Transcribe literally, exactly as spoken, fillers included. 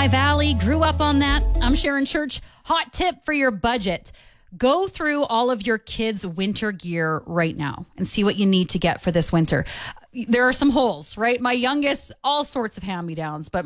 Lehigh Valley, grew up on that. I'm Sharon Church. Hot tip for your budget. Go through all of your kids' winter gear right now and see what you need to get for this winter. There are some holes, right? My youngest, all sorts of hand-me-downs, but